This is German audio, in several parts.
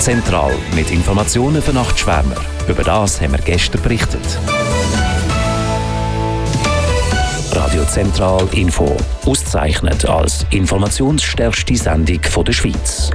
Zentral mit Informationen für Nachtschwärmer. Über das haben wir gestern berichtet. Radio Zentral Info. Ausgezeichnet als informationsstärkste Sendung der Schweiz.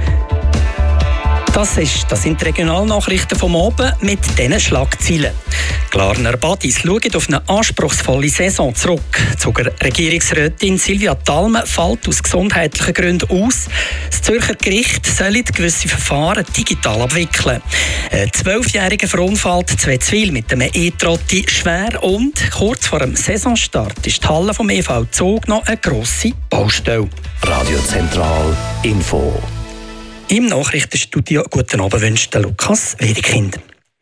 Das sind die Regionalnachrichten vom Abend mit diesen Schlagzeilen. Glarner Badis schauen auf eine anspruchsvolle Saison zurück. Zuger Regierungsrätin Silvia Thalme fällt aus gesundheitlichen Gründen aus. Das Zürcher Gericht soll gewisse Verfahren digital abwickeln. Ein 12-Jähriger verunfallt zu Wetzwil mit einem E-Trotti schwer und kurz vor dem Saisonstart ist die Halle vom EV Zug noch eine grosse Baustelle. Radio Zentral Info. Im Nachrichtenstudio guten Abend wünscht Lukas Wedekind.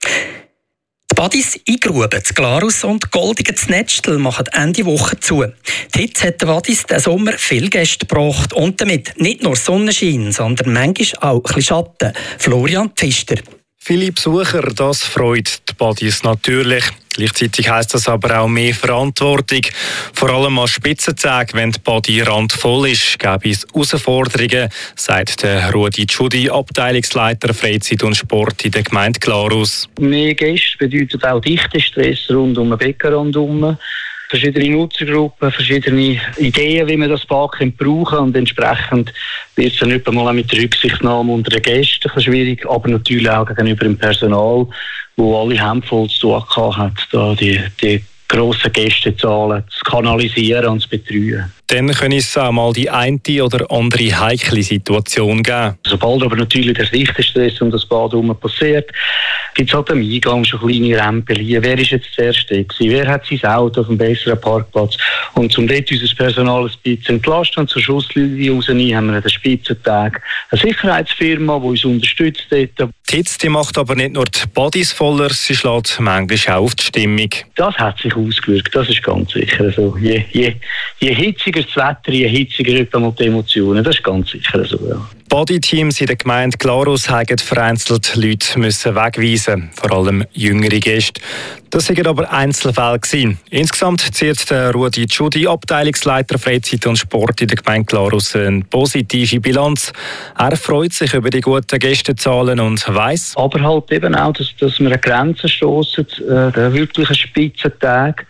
Die Badis Eingruben, das Glarus und Goldigen das Netztel machen Ende Woche zu. Die Hitze hat die Badis diesen Sommer viele Gäste gebracht und damit nicht nur Sonnenschein, sondern manchmal auch ein bisschen Schatten. Florian Pfister. Viele Besucher, das freut die Badis natürlich. Gleichzeitig heisst das aber auch mehr Verantwortung. Vor allem an Spitzentagen, wenn die Badi randvoll ist, gäbe es Herausforderungen, sagt der Rudi Tschudi, Abteilungsleiter Freizeit und Sport in der Gemeinde Glarus. Mehr Gäste bedeutet auch dichten Stress rund um den Beckenrand herum. Verschiedene Nutzergruppen, verschiedene Ideen, wie man das Bad brauchen kann. Und entsprechend wird es dann nicht einmal mit der Rücksichtnahme unter den Gästen schwierig, aber natürlich auch gegenüber dem Personal, wo alle Hände voll zu tun hat, da die grossen Gästezahlen zu kanalisieren und zu betreuen. Dann könnte es auch mal die eine oder andere heikle Situation geben. Sobald aber natürlich der Dichtenstress um das Bad herum passiert, gibt es halt am Eingang schon kleine Rempelien. Wer ist jetzt zuerst da gewesen? Wer hat sein Auto auf einem besseren Parkplatz? Und um dort unser Personal ein bisschen entlasten und zur Schusslinie rausnehmen, haben wir an den Spitzentagen eine Sicherheitsfirma, die uns unterstützt dort. Die Hitze macht aber nicht nur die Badis voller, sie schlägt manchmal auch auf die Stimmung. Das hat sich ausgewirkt, das ist ganz sicher so. Je hitziger das Wetter, je hitziger die Emotionen, das ist ganz sicher so, ja. Body-Teams in der Gemeinde Glarus haben vereinzelt Leute müssen wegweisen, vor allem jüngere Gäste. Das waren aber Einzelfälle gewesen. Insgesamt zieht der Rudi Tschudi, Abteilungsleiter Freizeit und Sport in der Gemeinde Glarus, eine positive Bilanz. Er freut sich über die guten Gästezahlen und weiss. Aber halt eben auch, dass wir an Grenzen stossen, der wirklichen Spitzentag.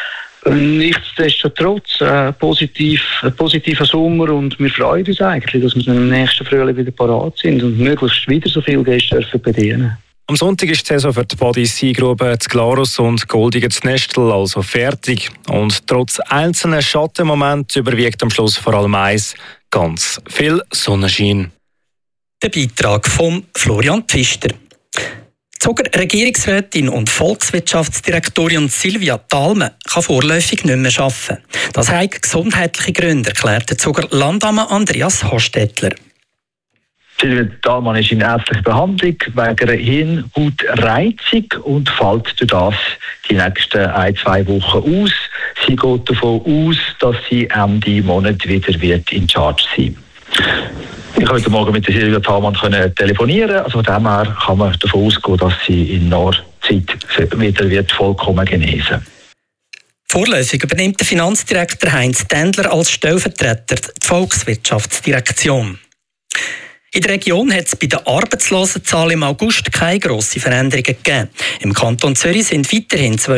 Nichtsdestotrotz ein positiver Sommer und wir freuen uns eigentlich, dass wir im nächsten Frühling wieder parat sind und möglichst wieder so viele Gäste bedienen. Am Sonntag ist die Saison für die Badis Eingruben, die Glarus und Goldigen das Nestel also fertig. Und trotz einzelner Schattenmomente überwiegt am Schluss vor allem eins: ganz viel Sonnenschein. Der Beitrag von Florian Pfister. Zuger Regierungsrätin und Volkswirtschaftsdirektorin Silvia Thalme kann vorläufig nicht mehr arbeiten. Das hat gesundheitliche Gründe, erklärt der Zuger Landamme Andreas Hostetler. Silvia Thalmann ist in ärztlicher Behandlung wegen einer Hirnhautreizung und fällt durch das die nächsten 1-2 Wochen aus. Sie geht davon aus, dass sie Ende Monat wieder in Charge sein wird. Ich konnte heute Morgen mit der Silvia Thalmann telefonieren. Also von dem her kann man davon ausgehen, dass sie in naher Zeit wieder vollkommen genesen wird. Vorläufig übernimmt der Finanzdirektor Heinz Tendler als Stellvertreter die Volkswirtschaftsdirektion. In der Region hat es bei der Arbeitslosenzahl im August keine grossen Veränderungen gegeben. Im Kanton Zürich sind weiterhin